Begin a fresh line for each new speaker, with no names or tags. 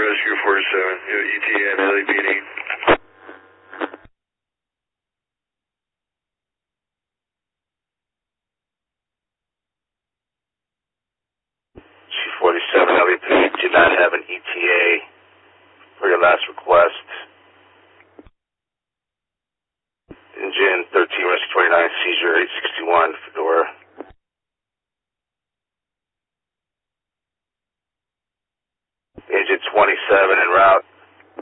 Rescue 47, ETA and LAPD.
Chief 47, LAPD did not have an ETA for your last request. Engine 13, Rescue 29, seizure 861.